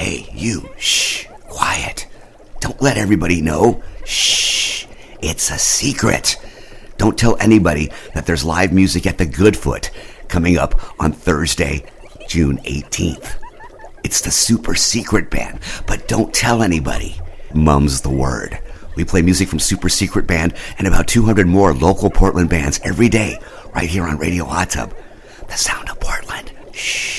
Hey, you, shh, quiet. Don't let everybody know. Shh, it's a secret. Don't tell anybody that there's live music at the Goodfoot coming up on Thursday, June 18th. It's the super secret band, but don't tell anybody. Mum's the word. We play music from Super Secret Band and about 200 more local Portland bands every day right here on Radio Hot Tub. The sound of Portland. Shh.